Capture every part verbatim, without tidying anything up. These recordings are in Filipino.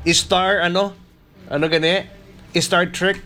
Star, ano? Ano gani? Star Trek?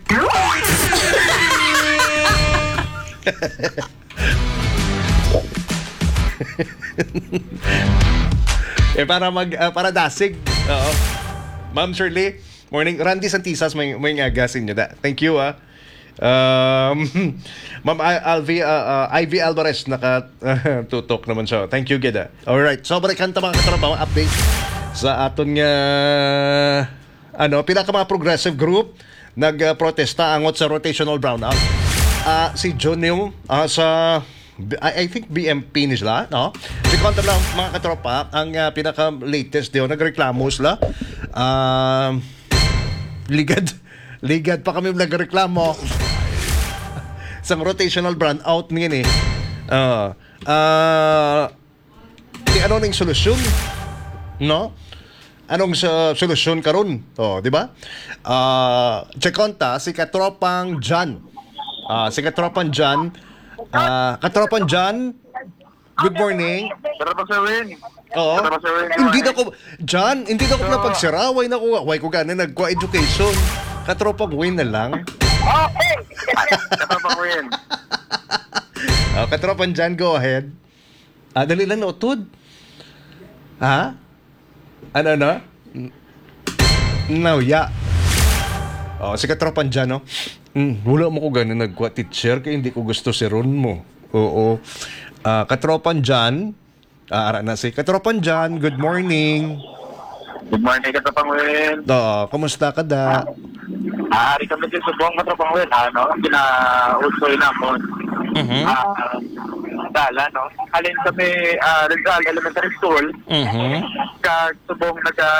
eh, para mag, uh, para dasig. Oo. Ma'am Shirley, morning. Randy Santisas, may, may ngagasin nyo da. Thank you, ah. Um, Ma'am Alvi, uh, uh, Ivy Alvarez, nakatutok naman siya. Thank you, Geda. Alright, so balikan ta mga katrabaho, update sa aton nga, ano, pinaka mga progressive group, nagprotesta angot sa rotational brownout. Uh, si John yung uh, sa, I, I think B M P nila, no? Si kontra lang mga katropa, ang uh, pinaka-latest diyo, nagreklamo sila. Uh, ligad, ligad pa kami nagreklamo sa rotational brownout ngayon eh. Uh, uh, ano ning solusyon? No? Anong sa solusyon karon? Oh, di ba? Uh, check konta si katropang John. Uh, si katropang John, uh, katropang John, good morning. Tara pa, Sir Win. Oo. Tara pa, Sir Win. Hindi na ko, John, hindi na ko napagsira. Why na ko, why ko gana nagko-education. Katropang Win na lang. Okay. Tara pa, Win. Uh, katropang John, go ahead. Ah, dali lang na utod. Ha? Ano na? No, yeah. Oh, si katropang John, no? Mm, wala mo ko gano'n nagkuha teacher kaya hindi ko gusto si Ron mo. Oo. Uh, katropan John, uh, ara na si Katropan John, good morning. Good morning, Katropang Win. Oo, kumusta ka da? Aari kami din sa buong Katropang Win. Ano, gina-usoy na ako. Mhm. Ah, dala, no? Alin kami, uh, Rizal Elementary School. Mhm. Kasubong naga,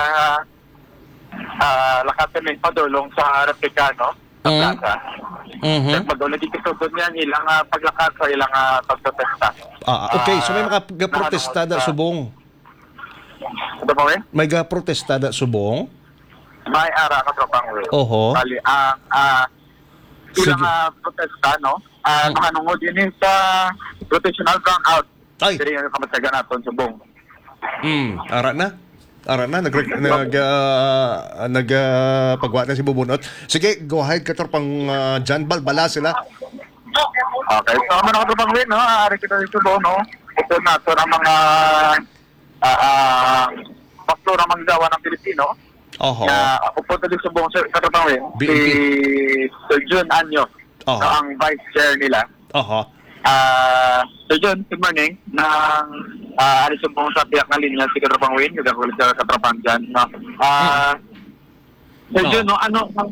uh, lakas kami padulong sa Replicano. Sa Mhm. plaza. Mhm. Then padulong dito subod niyan, ilang uh, paglakas sa ilang uh, pagprotesta. Ah, okay, so may mga protesta da subong. Ito pa, Win? May ga protesta da subong. May ara Katropang Win. Oho. Bali, ang uh, ilang Sige. uh, protesta, no? Uh, Hmm. Makanungod din sa rotational brownout. Ay. Diri yung kamatsaga natin sa buong. Mm, ara na. Ara na nag nag uh, nag uh, pagwa na si Bubunot. Sige, go ahead Katropang uh, John, balbala sila. Okay, so ano na Katropang Win, no? Ari kita dito buong, no? Ito na, ito ng mga uh, uh, pastor ng manggawa ng Pilipino. Oho. Na upunta din sa buong Katropang Win. B M P. Si Sir Jun Anyo. Oho. No, ang vice chair nila. Oho. Ah, so John, good morning. Nang uh, alis yung pong sa tiyak na linya si Katropang Win, yung kakulit sa Katropang dyan. No? Ah, so Oh. John, no, ano ang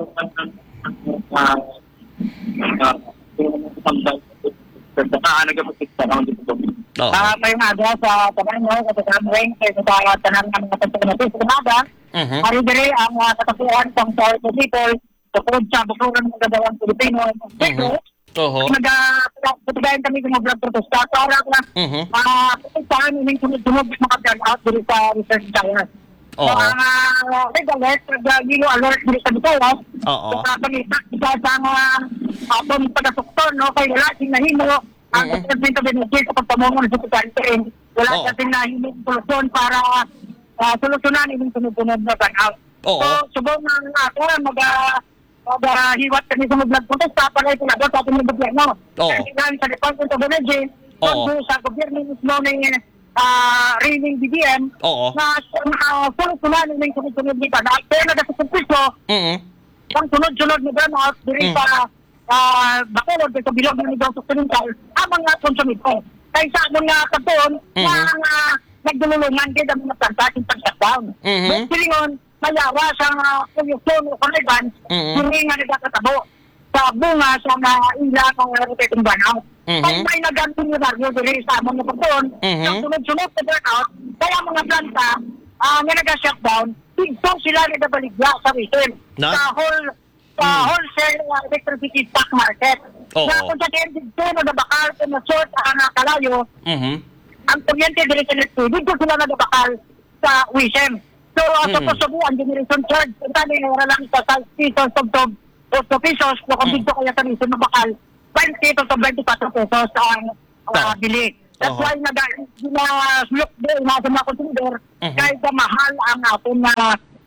ah, nagpapasista ka dito. Oo. Ah, may umaga sa tanan mo, sa tanan ring, sa tanan tanan ng mga pagkakas sa umaga. Mhm. Ari dire ang uh, katapuan ng South People, tungkol sa bukuran ng kadawang Pilipino. Pero, Oho. nag-patugayan kami ng mga vlog protesta para na Mhm. ah, saan yung sunod-sunod mga drag out dire sa research tower. So, Oo. ang uh, red alert, nag-gilo alert dire sa Bicol. Oo. So, pag-isa sa mga atong pag-asukton, no, kay wala sing nahimo ang Mhm. Presidente Benedict sa pagpamungon sa pagkain. Wala Oo. kasing nahimo solusyon para uh, solusyonan yung sunod-sunod na drag-out. Oo. So, subong nga ako, mag mag-hiwat kami sa mag protesta para ito na sa ating gobyerno. Oo. Kasi nga sa Department of Energy, Oo. pag sa gobyerno mismo ng uh, reigning B D M, Oo. na uh, solusyonan yung sunod-sunod nito. Na kaya nagkasasumpiso, Mhm. ang sunod-sunod na burnout diri Mm. sa uh, Bacolod sa bilog ng negosyo occidental ang mga konsumidor. Kaya sa mga katon Mhm. na uh, nagdululungan din ang mga transaction pag-shutdown. Mhm. But silingon, mayawa sa uh, pollution o kaniban, Mhm. hindi nga nagkakatabo sa bunga sa mga ilang mga rotating burnout. Mhm. Kaya may nagantin yung baryo diri sa mga katon, Mhm. ang sunod-sunod na burnout, kaya mga planta uh, nga nag-shutdown, ito sila nagbabaligya sa retail. Na? Sa whole sa Hmm. wholesale uh, electricity stock market. Oo. Na kung sa T N D two, nagabakal, kung na-short ang uh, kalayo, Mhm. ang kuryente direct electricity, dito sila nagabakal sa W I S M. So, uh, Mm. sa Kosovo, ang generation charge, kung tani na lang sa five pesos, tugtog, eight pesos, kung kung Mm. dito kaya sa reason na bakal, twenty to twenty-four pesos ang uh, Ta. bili. That's Oo. why nag-sulok din mga sa mga konsumidor, Mhm. kahit na mahal ang ating uh,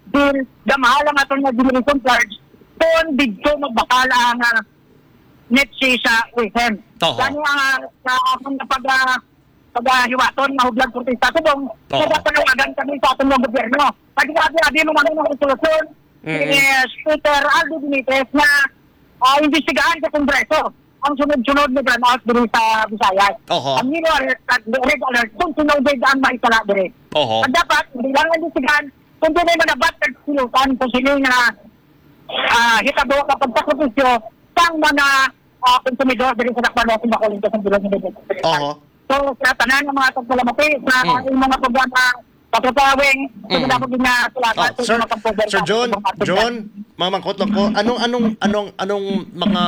bill, gamahal ang atong nga generation charge, kung dito magbakala ang uh, net si sa weekend. Oho. Gani ang uh, sa akong pag uh, pag-hiwaton na hublag protesta ko bang Oho. nagpanawagan kami sa atong mga gobyerno. Pag-abi-abi mo mga mga resolusyon, Mm-mm. eh, Speaker Aldo Benitez na uh, imbestigahan sa Kongreso ang sunod-sunod na brownout dito sa Visayas. Oho. Ang nilo alert at red alert kung sunod ang maitala dire. Oho. At dapat, hindi lang imbestigahan kung di na manabat at silutan kung sino na uh, hitabo kapag sakripisyo sang mga uh, konsumidor dito sa Nakpano kung bakulong sa bilog ng Oho. So, sa tanan ng mga tagpalamati, sa Mm. mm. mga programa patutawing, so Mm. dapat din na salamat Oh, Sir, mga kampober. Sir John, John, mamangkot lang ko, anong anong anong anong mga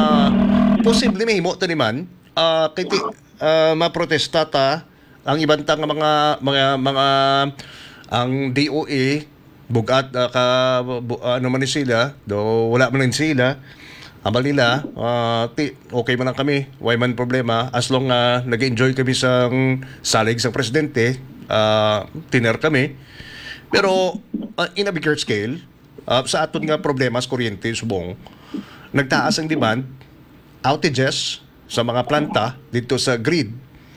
posible mahimo to naman uh, kay ti uh, maprotesta ta ang ibang tang mga mga mga ang D O A bugat uh, ka bu, ano man ni sila do wala man ni sila amal nila uh, ti, okay man lang kami why man problema as long uh, nag-enjoy kami sa salig sa presidente uh, tiner kami pero uh, in a bigger scale, uh, sa aton nga problema sa kuryente subong, nagtaas ang demand, outages sa mga planta dito sa grid.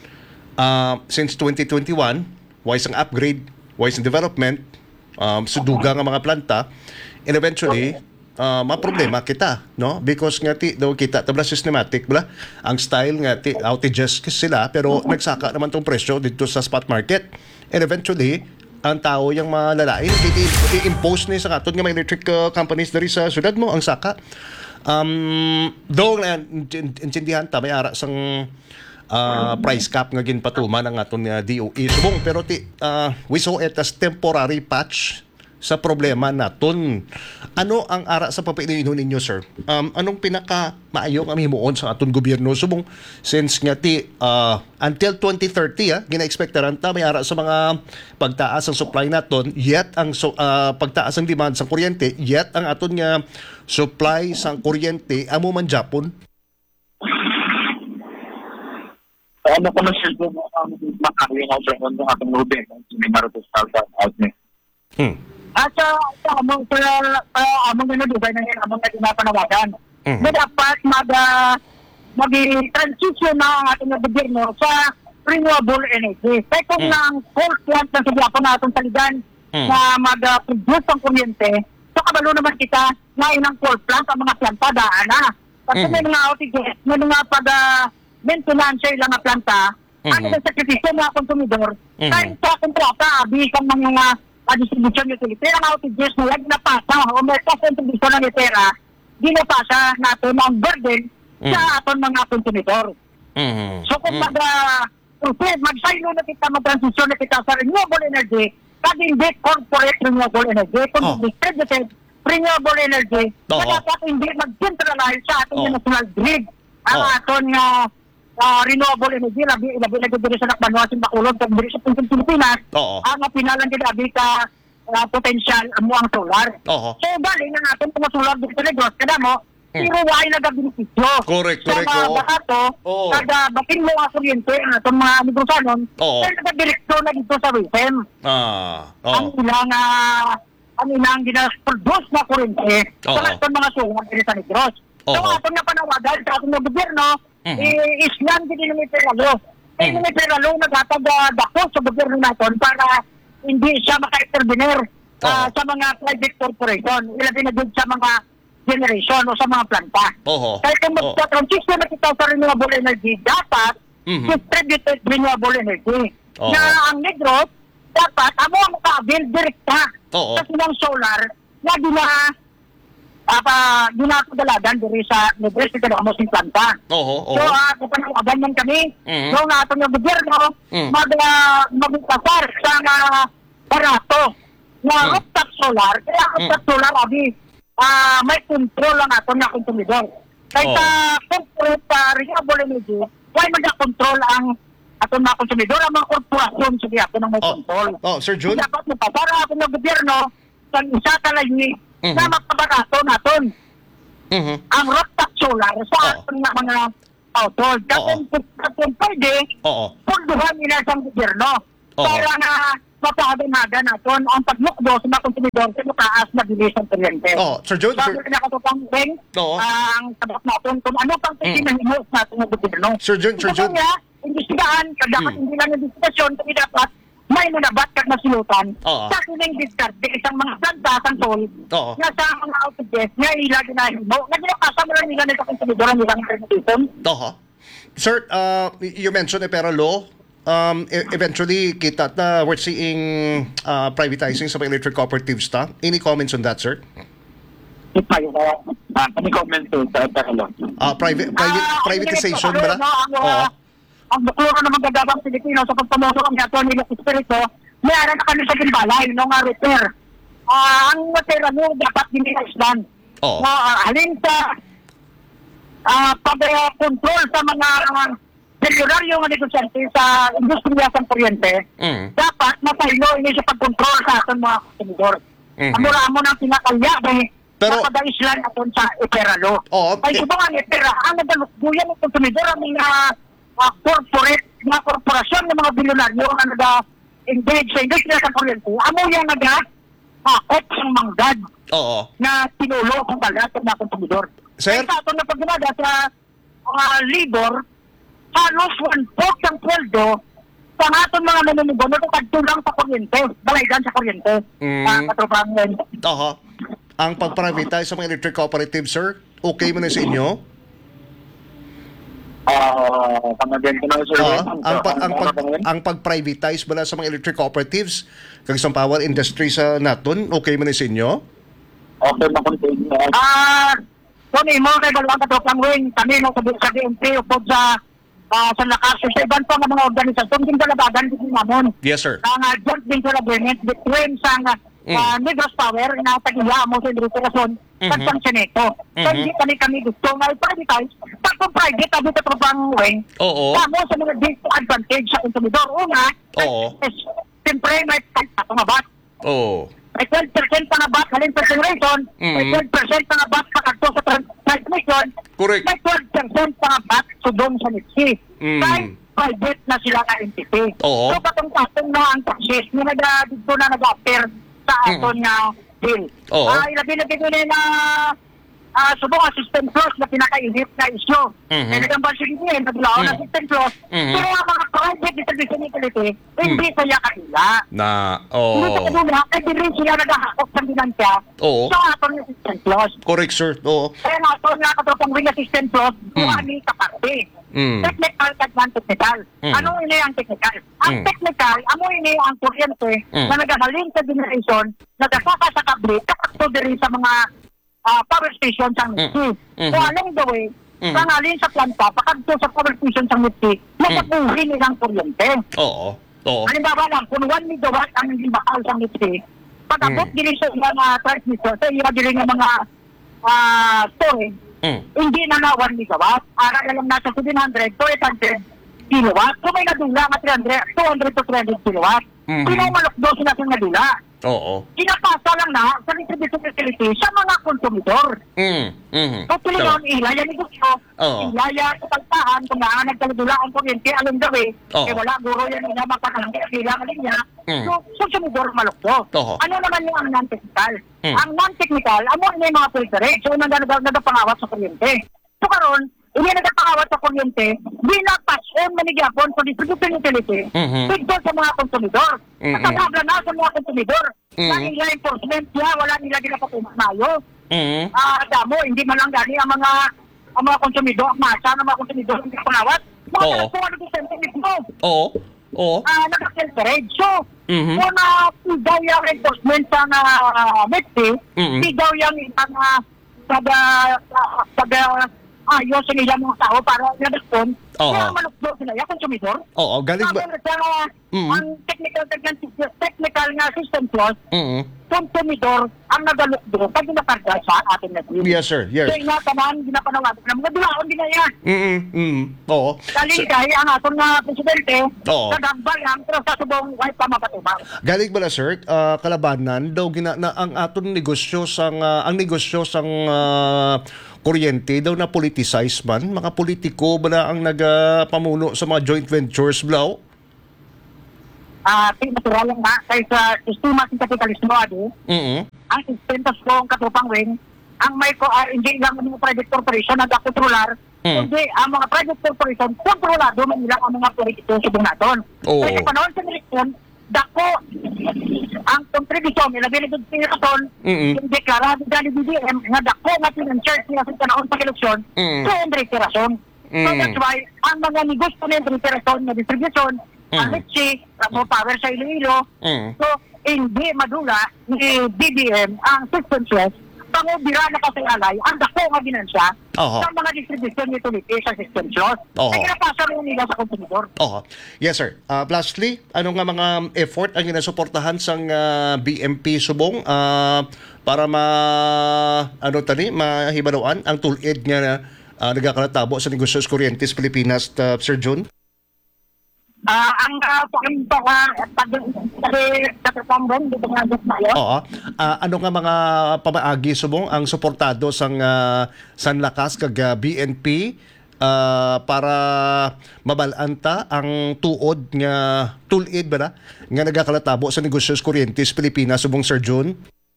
Uh, since twenty twenty-one, wise ang upgrade, wise ang development, um, suduga nga mga planta, and eventually, uh, maproblema kita, no? Because nga ti, daw kita, tabla systematic, bala, ang style nga ti, outages sila, pero nagsaka naman tong presyo dito sa spot market. And eventually, ang tao yung mga lalain, i-impose ni sa katon nga mga electric uh, companies dari sa syudad mo, ang saka. Um, though, uh, intindihan ta, may ara sang uh, price cap nga ginpatuman ang aton nga D O A subong, pero ti, uh, we saw it as temporary patch sa problema naton. Ano ang ara sa papainuin ninyo, sir? Um, anong pinaka maayo nga himuon sa aton gobyerno subong since nga ti uh, until twenty thirty ah gina-expectaran ta may ara sa mga pagtaas ang supply naton yet ang so, uh, pagtaas ang demand sa kuryente yet ang aton nga supply sa kuryente amo man Japon. Ano ko na siya doon ang makakawin ako sa mga atong lube. May marutos sa out niya. Hmm. At sa sa among sa uh, among ginudugay na yan, among ginapanawagan. Mhm. Na dapat mag uh, mag-transition na ang ating gobyerno sa renewable energy. Kaya kung Mm. ang coal plant na sa na atong saligan Mm. na mag-produce ng kuryente, so kabalo naman kita na inang coal plant ang mga planta daan na. Kasi Mhm. may mga outages, may mga pag uh, maintenance sa ilang planta, Mhm. ano sa sakripisyo mga konsumidor, Mhm. kahit sa kontrata, abi kang mga uh, distribution utility, ang outages na lag na pasa, o may contribution ng litera, di na pasa natin ang burden Mhm. sa aton mga konsumidor. Mhm. So kung Mhm. mag, uh, mag-silo na kita, mag-transition na kita sa renewable energy, pag hindi corporate renewable energy, kung Oh. distributed renewable energy, Oo. na dapat hindi mag-centralize sa ating Oh. national grid ang Oh. aton nga uh, renewable energy, labi labi lagi diri sa Nakbanwa, sa Bacolod, kag diri sa Pilipinas, Oo. ang pinalan din abi ka uh, potential amo ang solar. Oo. So galing ang aton mga solar dito sa Negros, kada mo, Hmm. pero why nagabenepisyo. Correct, Sa correct, mga oo. bakato, Oo. kada bakin mo ang kuryente, ang aton mga negosanon, Oo. kaya nagadirekto na dito sa W I S M. Ah. Ang Oo. ilang uh, ang ilang gina-produce na kuryente Oo. sa aton mga solar dito sa Negros. So Oo. aton nga panawagan sa aton nga gobyerno, Mhm. eh, islam din ni Peralo. Eh, Mhm. ni Peralo naghatag uh, dako sa gobyerno naton para hindi siya maka-intervenir uh, Oo. sa mga private corporation. Ilabi na din sa mga generation o sa mga planta. Oo. Kaya kung Oo. mag-transition na kita sa renewable energy, dapat Mhm. distributed renewable energy. Oo. Na ang Negros, dapat amo ang makabil direkta Oo. sa silang solar na gina apa ginakadalagan diri sa Negros sa amo sing planta. Oo. Oo. So, uh, kapanawagan man kami, Mhm. so nga itong gobyerno, Mhm. mag, uh, magpapar sa uh, barato na Mhm. rooftop solar. Kaya rooftop solar, abi, uh, may control lang ato na konsumidor. Kaya Oh. sa corporate uh, renewable energy, why mag-control ang ato na konsumidor, ang mga korporasyon, sige ako nang may Oh. control. Oh, Sir Jun. Dapat magpapara ako ng gobyerno sa isa talayi Mhm. na magpabarato naton Mhm. ang rooftop solar sa Oo. ating nga mga outdoor. Kung, kung pwede, Oo. punduhan nila sa gobyerno Oo. para na mapahaganaga naton ang paglukdo sa mga konsumidor sa mataas na bilis ng kuryente. Oh, Sir Jun, Sabi Sir, na katupang Beng, Oo. ang sabat natin kung ano pang pwede na hinuos natin ng gobyerno. Sir Jun, Sir Ito Jun. nga, imbestigahan, kadapat Hmm. hindi lang yung investigasyon, kundi dapat may munabat kag nasilutan Oo. sa kining discard isang mga planta sa sol Oo. nga sa mga outages nga ilagi na himo nga ginapasa mo lang nila nito konsumidor ang ilang permitation. Oho. Sir, uh, you mentioned Epera Law. Um, e- eventually, kita na we're seeing uh, privatizing sa mga electric cooperatives ta. Any comments on that, sir? Ito yung uh, any comment to sa Tarlo? Uh, private, private, Ah, privatization ang ba na? ano, ang, Oo. uh, ang bukluro ng mga gagawang Pilipino sa pagpamoso ng gato nila Espiritu, may ara na kami sa Gimbalay, no nga repair. Ah, ang matera mo dapat hindi na islan. Oo. No, ah, halin sa ah, pag-control sa mga uh, selularyo nga negosyante sa industriya sa kuryente, Mm. dapat mapahilo ini sa pag-control sa ating mga konsumidor. Mhm. Ang mura mo ng pinakalya, eh, Pero- napadaislan aton sa Epera Law. Oo, Ay, eh- iba nga, Epera, ang nagdalukbuyan ng konsumidor, ang mga uh, corporate, mga korporasyon ng mga bilyonaryo na nag-engage sa industriya sa kuryente, amo yung nag-akot ng manggad Oo. na tinulo kung balat ng mga konsumidor. Sir? Ay, sa aton na pagginada sa mga labor, halos one-fourth ang sweldo sa aton mga manunubon na pagtulang sa kuryente, balaygan sa kuryente. Mm. Uh, katropang yun. Oho. Ang pag-privatize sa mga electric cooperatives, sir, okay mo na sa inyo? Ah, pamagyan ko na sir. Oo. ang, pag, ang, pag, ang pag-privatize ba na sa mga electric cooperatives, kag sa power industry sa naton, okay mo na sa inyo? Okay na continue. Ah, kung imo kay dalawang katropang wing, kami no sa sa D M P upod sa ah, sa lakas sa iban pa nga mga organisasyon din dalabagan din namon. Yes, sir. Ang uh, joint venture agreement between sa Mm. uh, Negros Power na tagiya mo sa Driterason Mhm. sa Seneto. So Mhm. hindi kami kami gusto nga i-privatize. Pag kung private, sabi ka pang wing, Oo. kamo sa mga disadvantage sa konsumidor. Una, Oo. is, siyempre may pagpatungabat. Oo. May twelve percent pa nga bat halin sa generation, may Mhm. twelve percent pa nga bat pakagto sa trans- transmission, Correct. may twelve percent pa nga bat sudong sa Nitsi. Mhm. Kaya private na sila ka entity. Oo. So patong-patong na ang taxes, na nag dito na nag-appear sa aton nga bill. Oo. Ah, ilabi-labi ko na na ah subong ang system clause na pinakainit na issue. Mhm. Eh, nagambal siya din, naglaon na Mhm. system clause. Mhm. Pero ang mga private distribution utility, hindi kaya kanila. Na, Hindi oo. sa kadula, kaya di rin sila nagahakot sa binansya Oo. sa aton nga system clause. Correct, sir. Oo. Kaya nga aton nga katropang ring na system clause, Mm. buwan ni kaparte. Mm. Technical at non-technical. Mm. Ano ini ang technical? Ang Mm. technical, amo ini ang kuryente Mm. na nagahalin sa generation, nagasaka sa kable, kapagto diri sa mga ah, power station sa Nitsi. Mm. So along the way, Mm. kangalin sa planta, pakagto sa power station sa Nitsi, nagapuhin nilang kuryente. Oo. Oo. Halimbawa lang, kung one megawatt ang hindi bakal sa Nitsi, pag-abot Mm. diri sa mga transmitter, sa iya diri nga mga ah, storage, Mm. hindi na na one megawatt. Ara na lang nasa seven hundred to eight hundred kilowatt. Kung may nadula nga three hundred, two hundred to three hundred kilowatt. Mhm. Sino malukdo sila sa nadula? Oo. Pinapasa lang na sa distribution facility sa mga konsumidor. Mm. Mhm. So, tuloy ilaya ni gusto, Oo. ilaya sa pagtahan, kung nga nagkaludula ang kuryente, along the way, Oo. eh wala, guro yan nila mapakahangga, kailangan niya. Mm. So, konsumidor malukdo. Oo. Ano naman yung ang non-technical? Mm. Ang non-technical, amo na yung mga filterage, so nag nagapangawat sa kuryente. So, karon hindi nagapangawat sa kuryente, binapason manigyapon sa distribution utility, Mhm. dito sa mga konsumidor. Mhm. Nakakabla na sa mga konsumidor. Mhm. Na nila enforcement niya, wala nila ginapatumayo. Mm. Ah, damo, hindi man lang gani ang mga ang mga konsumidor, ang masa ng mga konsumidor hindi pangawat. Mga Oo. talagang ano yung sentiment mo, Oo. Oo. ah, nag-filterage. So, Mhm. kung na sigaw yung enforcement sa uh, M E T C, Mhm. sigaw yung isang uh, taga, uh, taga ayos sa nila mga tao para na-respond, Oo. kaya malukdo sila yung konsumidor. Oo. Galing ba? Tapos, uh, Mhm. ang technical, technical, technical nga system clause, Mm. konsumidor ang nagalukdo pag ginakarga sa ating na bill. Yes, sir. Yes. So, nga tanan, ginapanawagan ng mga dulaon din na yan. Mm. Mm. Oo. Dali Sir, kay ang aton nga presidente, Oo. nagambal ang pero sa subong way pa mapatubang. galing ba na, sir, ah, kalabanan daw gina na ang aton negosyo sang ah, ang negosyo sang ah, kuryente daw na politicize man, mga politiko ba na ang nagapamuno sa mga joint ventures blaw? ah uh, natural lang na kaysa sistema ng kapitalismo adi. Mm-hmm. Ang sistema sa katupang wing ang may ko uh, hindi lang ang mga private corporation na kontrolar, mm. kundi ang mga private corporation kontrolado man nila ang mga proyekto sa donaton. Oh. Kaya panahon sa eleksyon, dako ang kontribusyon nila binigod sa eleksyon, mm-hmm. yung deklarado dali B D M nga dako nga pinansyert nila sa panahon sa eleksyon, mm. so Andre Tirason. Mm. So that's why, ang mga negosyo ni Andre Tirason na distribution, mm. ang Litchi, ang power sa Iloilo, mm. so hindi madula ni B D M ang systems pangubira na kasi alay, ang dako nga ginansya Oho. sa mga distribution utility sa system loss. Oho. Ay kinapasa rin nila sa konsumidor. Oh, yes sir. Uh, lastly, ano nga mga effort ang ginasuportahan sa uh, B M P Subong uh, para ma ano tani mahibaluan ang tulid nga uh, nagakalatabo sa Negosyo Kuryentes Pilipinas, uh, Sir Jun? Ah, ang uh, pakinto ka pag sa kapambon dito nga dito tayo. Oo. Uh, ano nga mga pamaagi subong ang suportado sang uh, Sanlakas kag uh, B N P uh, para mabalanta ang tuod nga tulid ba na nga nagakalatabo sa Negosyo Kuryentes Pilipinas subong Sir Jun?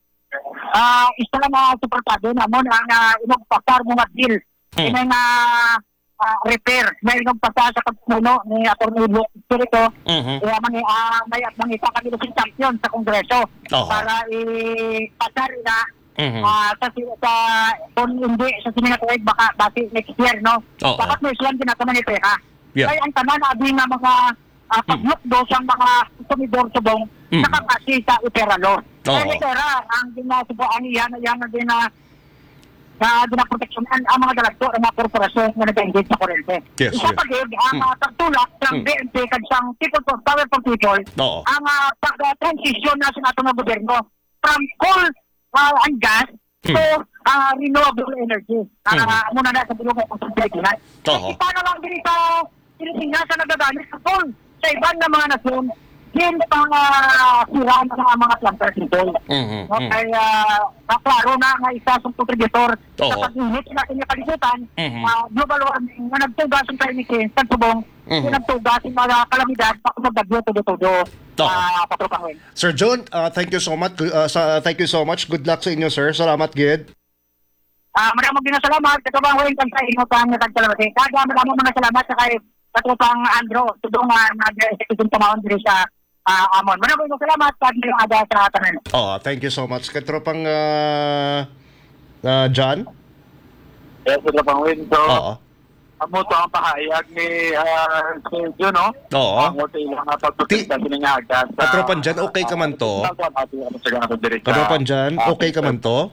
Ah, isa lang na suportado namon ang uh, inog pasar mga deal. Hmm. Ina nga uh, repair may inog pasar sa pagpuno ni Atty. Espiritu. Mhm. Kaya man uh, may at mga isa kami ng champion sa Kongreso Oho. para i-pasar na Mhm. ah sa sa kung hindi sa siningatuig baka basi next year no. Oo. Dapat may silang ginataman ni Peha. Yeah. Kaya ang tanan abi nga mga uh, paglukdo sa mga consumidor subong Mm. nakapasi sa Iperalo. Oo. Kaya Ipera ang ginasubuan niya na yan na din na na ginaproteksyonan ang mga dalagto ng mga korporasyon na nag-engage sa kurente. Yes, Isa yes. pa gid ang Mm. uh, pagtulak ng Mm. B N P kag sang People for Power for People Oo. ang uh, pag-transition na sa nato nga gobyerno from coal uh, and gas Mm. to uh, renewable energy. Uh, Mm. muna na sa bilog ng Pilipinas. Oo. Kasi paano lang din sa Pilipinas na nagagamit sa coal sa ibang na mga nasyon din pang uh, sira ng mga mga planters nito. Mhm. No, Mhm. kaya uh, klaro na nga isa sa contributor Oo. sa pag-init sa ating kalibutan, Mhm. uh, global warming, nga nagtugas ang climate change, tagtubong, Mhm. nagtugas ang mga kalamidad, pakumagdagyo, todo-todo, Oo. uh, patrupangin. Sir John, uh, thank you so much. Uh, sa, thank you so much. Good luck sa inyo, sir. Salamat, Gid. Ah, maraming mga salamat, katubang huwing kan sa inyo pang nagkagsalawat. Kaya maraming mga salamat sa kay katupang Andro, tudong nga nag-executive tumawon diri sa uh, Amon. Maraming mga salamat, kaya yung aga sa tanan. Oh, thank you so much. Katropang uh, uh, John? Yes, ito pang win. So, Oo. amo to ang pahayag ni uh, si Jun, no? Oo. Ang mo ilang nga pagtutinda siningaga sa... Katropan dyan, okay ka man to? Katropan dyan, okay ka man to?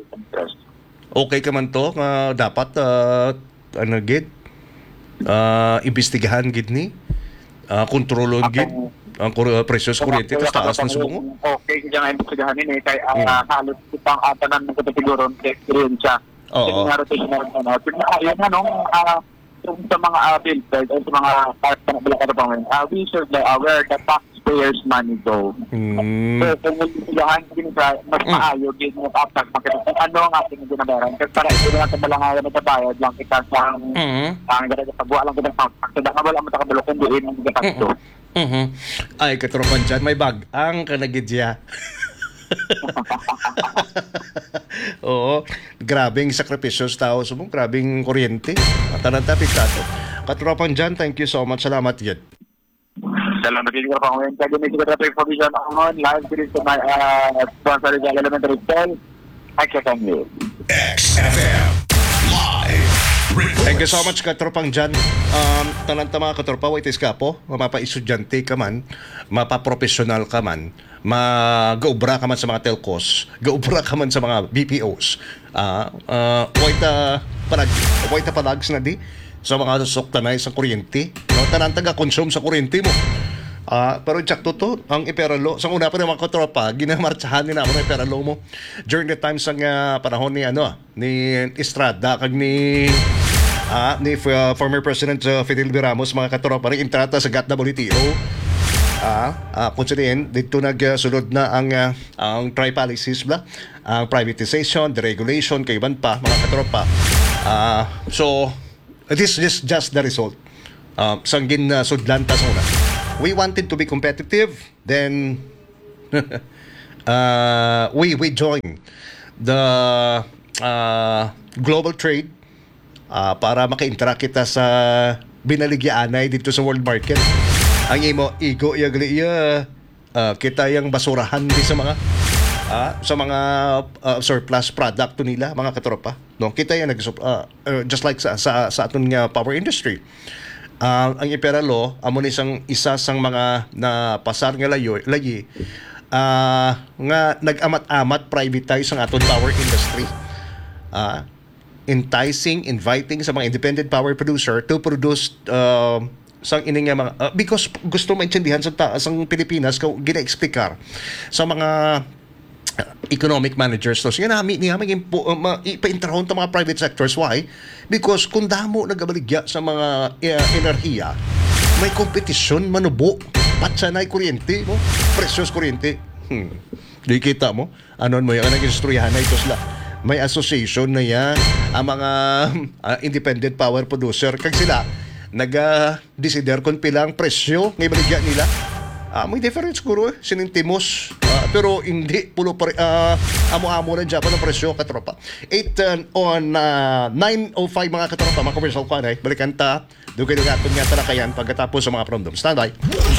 Okay ka man to? Uh, dapat, uh, ano, Gid? Uh, imbestigahan, Gid ni? Uh, kontrolon, Gid? Ang uh, presyo sa kuryente, tapos taas ng subong mo? Okay, kaya nga imbestigahan ini kay uh, halos itang atanan ng kategorya ng experience. Oo. Kasi nga rotational na no. Pero ayun nga no, ah, yung sa mga uh, bills, right, o sa mga parts na nabila ka na pang uh, we should be aware that taxpayers' money go. Hmm. So, kung nagsilahan din sa mas Mm. maayo din mo tapos makita kung ano ang ating ginabayaran. Kasi para ito na sa balangayan na tabayad lang kita sa Mhm. ang ganda sa pagbuha lang kita sa tax. Kasi baka wala mo takabalo kung doon ang ganda to. Mhm. Ay, katropan dyan, may bag. Ang kanagidya. Oo, grabing sakripisyo sa tao subong, grabing kuryente. Matanan tapik tato. Katropan dyan, thank you so much. Salamat, Gid. Salamat din ko pang win. Kaya may siguro traffic provision on live dito sa my uh, sponsor ng elementary school. I can you. X F M Live Reports. Thank you so much, katropang dyan. Um, tanan ta mga katropa, waitis ka po, mapa-estudyante ka man, mapa-professional ka man, mag-gaubra ka man sa mga telcos, gaubra ka man sa mga B P Os. Ah, uh, waita palag, waita palags na di sa mga suktanay sa kuryente. No, tanan taga-consume sa kuryente mo. Ah, pero tsakto to, ang Iperalo. Sa una pa ng mga katropa, ginamartsahan nila ako ng Iperalo mo during the times ng uh, panahon ni ano, ni Estrada kag ni ah, ni uh, former President uh, Fidel V. Ramos, mga katropa ring intrata sa G A T W T O. Ah, ah kung sinin, dito nagsulod na ang uh, ang tri-policies bla, ang privatization, deregulation, kay iban pa mga katropa. Ah, so this is just the result. Uh, sanggin na uh, sudlan ta sa una. we wanted to be competitive, then uh, we we joined the uh, global trade uh, para maka-interact kita sa binaligyaanay dito sa world market. Ang imo igo yagali ya uh, kita yung basurahan di sa mga uh, sa mga uh, surplus product to nila mga katropa. No, kita yung nag uh, uh, just like sa sa, sa aton nga power industry. Uh, ang Imperial Law amo ni isang isa sang mga na pasar nga layo layi uh, nga nag-amat-amat privatize ang aton power industry. Uh, enticing, inviting sa mga independent power producer to produce uh, sang ining nga mga uh, because gusto maintindihan sa taas ang Pilipinas kung gina-explicar sa mga uh, economic managers to so, nami niya maging uh, ma, ipa-interhon ta mga private sectors. Why? Because kung damo nagabaligya sa mga uh, enerhiya, may kompetisyon manubo patsanay kuryente mo, precious kuryente. Hmm. Di kita mo anon mo yung nag-instruyahan na ito sila may association na yan ang mga uh, independent power producer kag sila naga-desider kung pilang presyo ng ibaligya nila. Ah, may difference siguro eh, sinintimos. Ah, pero hindi pulo pa uh, amo-amo na dyan pa ng presyo, katropa. eight uh, on uh, nine oh five mga katropa, mga commercial kwanay. Balikan ta, dugay-dugaton nga talakayan pagkatapos sa mga promdom. Stand by.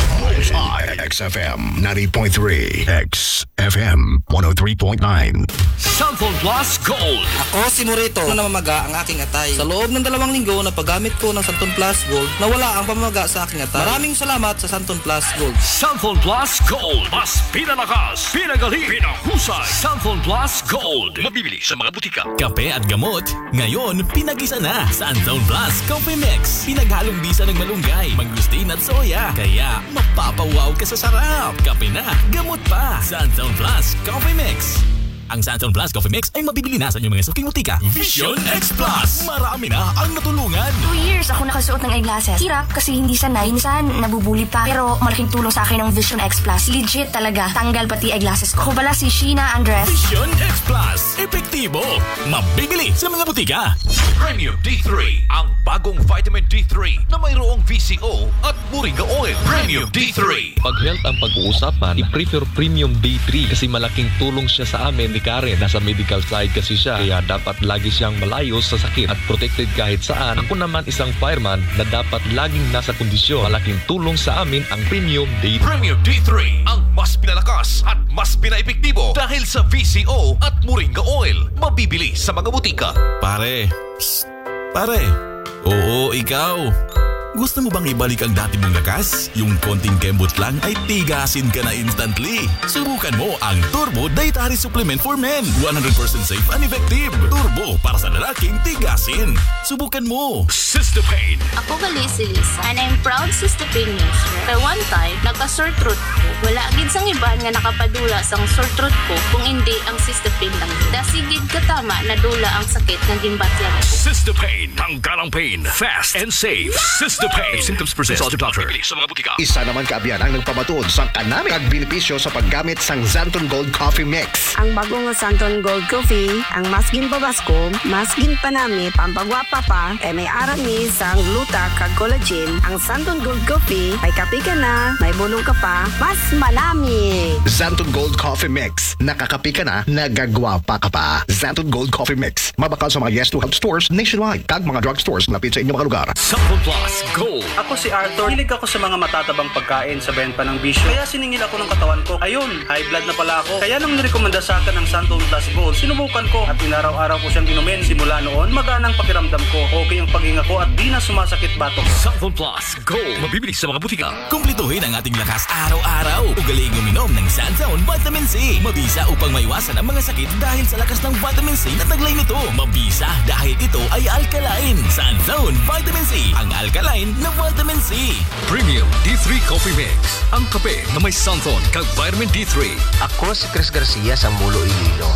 X F M ninety point three, X F M one oh three point nine. Santon Plus Gold. Ako si Morito na namamaga ang aking atay. Sa loob ng dalawang linggo na paggamit ko ng Santon Plus Gold, nawala ang pamamaga sa aking atay. Maraming salamat sa Santon Plus Gold. Santon Plus Gold. Mas pinalakas, pinagaling, pinahusay. Santon Plus Gold. Mabibili sa mga butika. Kape at gamot, ngayon pinagisa na. Santon Plus Coffee Mix. Pinaghalong bisa ng malunggay, mangustin at soya. Kaya mapapawaw ka sa sarap. Kape na, gamot pa. Santon Plus Coffee Mix. Ang Santon Plus Coffee Mix ay mabibili na sa inyong mga suking butika. Vision X Plus. Marami na ang natulungan. Two years ako nakasuot ng eyeglasses. Hirap kasi hindi sanay. Minsan, nabubuli pa. Pero malaking tulong sa akin ng Vision X Plus. Legit talaga. Tanggal pati eyeglasses ko. Ako pala si Sheena Andres. Vision X Plus. Epektibo. Mabibili sa mga butika. Premium D three. Ang bagong vitamin D three na mayroong V C O at Moringa Oil. Premium D three. Pag health ang pag-uusapan, i-prefer Premium D three kasi malaking tulong siya sa amin ni Karen. Nasa medical side kasi siya, kaya dapat lagi siyang malayo sa sakit at protected kahit saan. Ako naman isang fireman na dapat laging nasa kondisyon. Malaking tulong sa amin ang Premium D three. Premium D three. Ang mas pinalakas at mas pinaepektibo dahil sa V C O at Moringa Oil. Mabibili sa mga butika. Pare. Psst. Pare. Oo, ikaw. Gusto mo bang ibalik ang dati mong lakas? Yung konting kembot lang ay tigasin ka na instantly. Subukan mo ang Turbo Dietary Supplement for Men. one hundred percent safe and effective. Turbo para sa lalaking tigasin. Subukan mo. Cystopain. Ako gali si Lisa and I'm proud Cystopain user. Kaya one time, nagka-sore throat ko. Wala gid sang iban nga nakapadula sang sore throat ko kung hindi ang Cystopain lang. Dasigid katama na dula ang sakit ng gimbatyan ko. Cystopain. Tanggalang pain. Fast and safe. Cystopain. If symptoms persist, consult your doctor. Mabibili sa mga butika. Isa naman kaabiyan ang nagpabatuod sa kanami kag benepisyo sa paggamit sang Santon Gold Coffee Mix. Ang bagong Santon Gold Coffee, ang mas ginbabasko, mas ginpanami, pampagwapa pa, eh may arami sang gluta kag collagen. Ang Santon Gold Coffee, may kape ka na, may bulong ka pa, mas manami. Santon Gold Coffee Mix. Nakakapi ka na, nagagwapa ka pa. Santon Gold Coffee Mix. Mabakal sa mga Yes to Health stores nationwide kag mga drugstores na lapit sa inyong mga lugar. Santon Plus Gold. Ako si Arthur. Hilig ako sa mga matatabang pagkain sa benta ng bisyo. Kaya siningil ako ng katawan ko. Ayun, high blood na pala ako. Kaya nang nirekomenda sa akin ng Santon Plus Gold, sinubukan ko at inaraw-araw ko siyang inumin. Simula noon, maganang pakiramdam ko. Okay ang paghinga ko at di na sumasakit batok. Santon Plus Gold. Mabibili sa mga butika. Kumplituhin ang ating lakas araw-araw. Ugaling uminom ng Santon Vitamin C. Mabisa upang maiwasan ang mga sakit dahil sa lakas ng vitamin C na taglay nito. Mabisa dahil ito ay alkaline. Santon Vitamin C. Ang alkaline na vitamin C. Premium D three Coffee Mix. Ang kape na may Santon kag vitamin D three. Ako si Chris Garcia sa Mulo, Iloilo.